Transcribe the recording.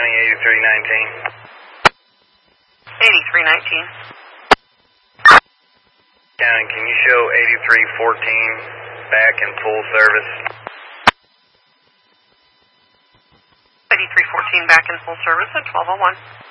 County 8319. 8319. County, can you show 8314 back in full service? 8314 back in full service at 1201.